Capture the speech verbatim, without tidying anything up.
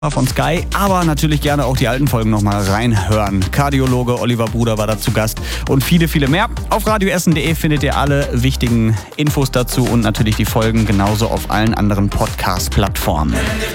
von Sky, aber natürlich gerne auch die alten Folgen nochmal reinhören. Kardiologe Oliver Bruder war da zu Gast und viele, viele mehr. Auf radioessen punkt de findet ihr alle wichtigen Infos dazu und natürlich die Folgen genauso auf allen anderen Podcast-Plattformen.